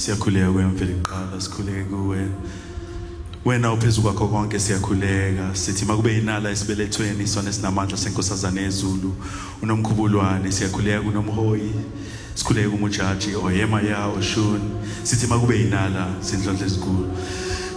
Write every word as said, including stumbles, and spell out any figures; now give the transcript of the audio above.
Siyakhuleka kwemvelo iqala sikhuleke kuwe. Wena uphezu kwakho konke siyakhuleka. Sithi makube inala esibelethweni isona esinamandla senkosazana ezulu. Unomkhubulwane siyakhuleka kunomhoyi. Sikhuleke kumujaji oyema ya oshun. Sithi makube inala sindlondle ezinkulu.